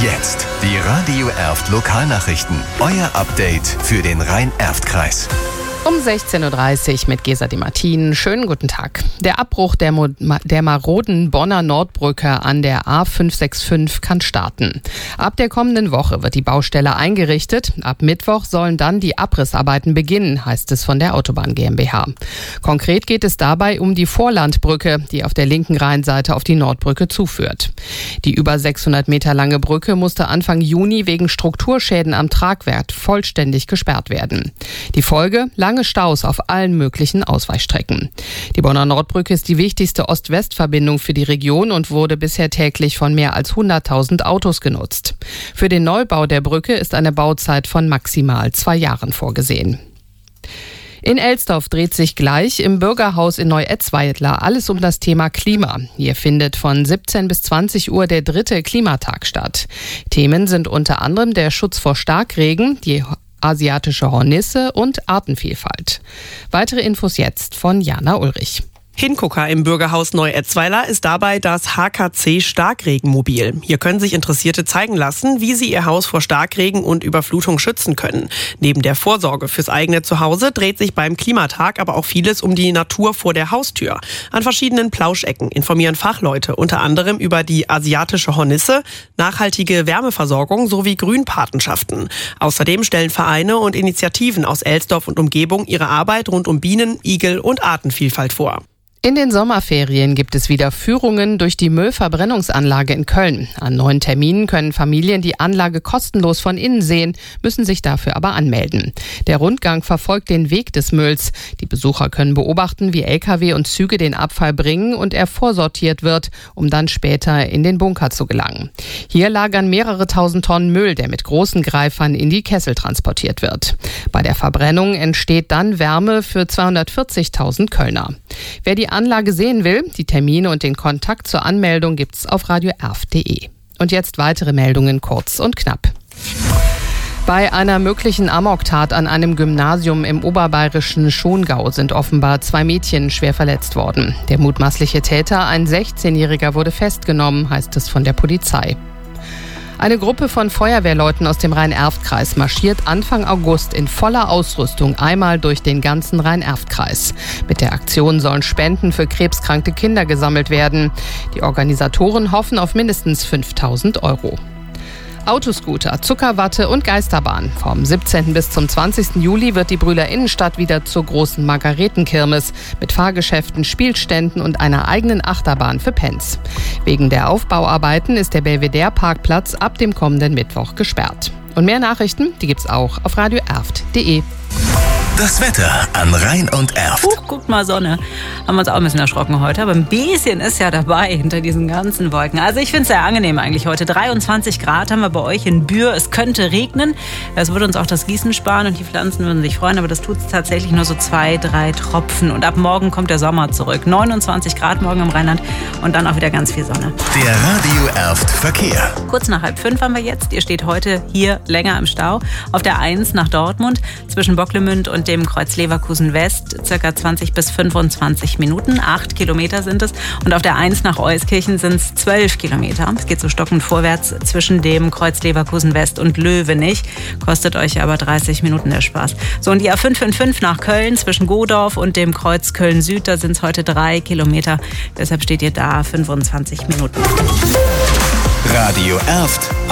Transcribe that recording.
Jetzt die Radio Erft Lokalnachrichten. Euer Update für den Rhein-Erft-Kreis. Um 16.30 Uhr mit Gesa Di Martin. Schönen guten Tag. Der Abbruch der maroden Bonner Nordbrücke an der A565 kann starten. Ab der kommenden Woche wird die Baustelle eingerichtet. Ab Mittwoch sollen dann die Abrissarbeiten beginnen, heißt es von der Autobahn GmbH. Konkret geht es dabei um die Vorlandbrücke, die auf der linken Rheinseite auf die Nordbrücke zuführt. Die über 600 Meter lange Brücke musste Anfang Juni wegen Strukturschäden am Tragwerk vollständig gesperrt werden. Die Folge: lange Staus auf allen möglichen Ausweichstrecken. Die Bonner Nordbrücke ist die wichtigste Ost-West-Verbindung für die Region und wurde bisher täglich von mehr als 100.000 Autos genutzt. Für den Neubau der Brücke ist eine Bauzeit von maximal 2 Jahren vorgesehen. In Elsdorf dreht sich gleich im Bürgerhaus in Neu-Etzweiler alles um das Thema Klima. Hier findet von 17 bis 20 Uhr der 3. Klimatag statt. Themen sind unter anderem der Schutz vor Starkregen, die asiatische Hornisse und Artenvielfalt. Weitere Infos jetzt von Jana Ulrich. Hingucker im Bürgerhaus Neu-Etzweiler ist dabei das HKC Starkregenmobil. Hier können sich Interessierte zeigen lassen, wie sie ihr Haus vor Starkregen und Überflutung schützen können. Neben der Vorsorge fürs eigene Zuhause dreht sich beim Klimatag aber auch vieles um die Natur vor der Haustür. An verschiedenen Plauschecken informieren Fachleute unter anderem über die asiatische Hornisse, nachhaltige Wärmeversorgung sowie Grünpatenschaften. Außerdem stellen Vereine und Initiativen aus Elsdorf und Umgebung ihre Arbeit rund um Bienen, Igel und Artenvielfalt vor. In den Sommerferien gibt es wieder Führungen durch die Müllverbrennungsanlage in Köln. An 9 Terminen können Familien die Anlage kostenlos von innen sehen, müssen sich dafür aber anmelden. Der Rundgang verfolgt den Weg des Mülls. Die Besucher können beobachten, wie Lkw und Züge den Abfall bringen und er vorsortiert wird, um dann später in den Bunker zu gelangen. Hier lagern mehrere tausend Tonnen Müll, der mit großen Greifern in die Kessel transportiert wird. Bei der Verbrennung entsteht dann Wärme für 240.000 Kölner. Wer die Anlage sehen will, die Termine und den Kontakt zur Anmeldung gibt's auf radioerft.de. Und jetzt weitere Meldungen kurz und knapp. Bei einer möglichen Amoktat an einem Gymnasium im oberbayerischen Schongau sind offenbar 2 Mädchen schwer verletzt worden. Der mutmaßliche Täter, ein 16-Jähriger, wurde festgenommen, heißt es von der Polizei. Eine Gruppe von Feuerwehrleuten aus dem Rhein-Erft-Kreis marschiert Anfang August in voller Ausrüstung einmal durch den ganzen Rhein-Erft-Kreis. Mit der Aktion sollen Spenden für krebskranke Kinder gesammelt werden. Die Organisatoren hoffen auf mindestens 5.000 €. Autoscooter, Zuckerwatte und Geisterbahn. Vom 17. bis zum 20. Juli wird die Brühler Innenstadt wieder zur großen Margaretenkirmes mit Fahrgeschäften, Spielständen und einer eigenen Achterbahn für Pens. Wegen der Aufbauarbeiten ist der Belvedere-Parkplatz ab dem kommenden Mittwoch gesperrt. Und mehr Nachrichten, die gibt's auch auf radioerft.de. Das Wetter an Rhein und Erft. Guckt mal, Sonne. Haben wir uns auch ein bisschen erschrocken heute, aber ein bisschen ist ja dabei hinter diesen ganzen Wolken. Also ich finde es sehr angenehm eigentlich heute. 23 Grad haben wir bei euch in Bühr. Es könnte regnen. Es würde uns auch das Gießen sparen und die Pflanzen würden sich freuen, aber das tut es tatsächlich nur so 2, 3 Tropfen. Und ab morgen kommt der Sommer zurück. 29 Grad morgen im Rheinland und dann auch wieder ganz viel Sonne. Der Radio Erft Verkehr. Kurz nach 4:30 haben wir jetzt. Ihr steht heute hier länger im Stau. Auf der 1 nach Dortmund zwischen Bocklemünd und dem Kreuz Leverkusen West, circa 20 bis 25 Minuten. 8 Kilometer sind es. Und auf der 1 nach Euskirchen sind es 12 Kilometer. Es geht so stockend vorwärts zwischen dem Kreuz Leverkusen West und Löwenich. Kostet euch aber 30 Minuten der Spaß. So, und die A555 nach Köln zwischen Godorf und dem Kreuz Köln Süd, da sind es heute 3 Kilometer. Deshalb steht ihr da 25 Minuten. Radio Erft